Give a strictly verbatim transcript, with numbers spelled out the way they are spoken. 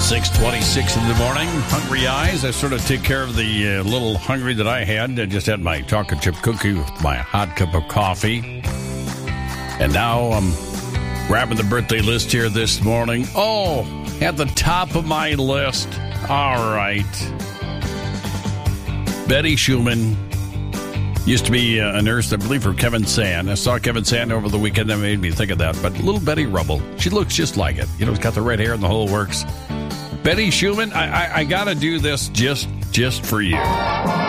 six twenty-six in the morning. Hungry eyes. I sort of take care of the uh, little hungry that I had. I just had my chocolate chip cookie with my hot cup of coffee. And now I'm grabbing the birthday list here this morning. Oh, at the top of my list. All right. Betty Schumann. Used to be a nurse, I believe, for Kevin Sand. I saw Kevin Sand over the weekend. That made me think of that. But little Betty Rubble, she looks just like it. You know, it's got the red hair and the whole works. Betty Schumann, I, I, I got to do this just, just for you.